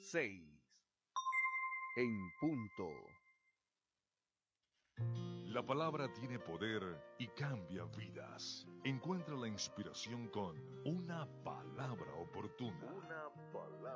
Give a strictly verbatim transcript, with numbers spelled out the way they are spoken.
seis. En punto. La palabra tiene poder y cambia vidas. Encuentra la inspiración con una palabra oportuna. Una palabra.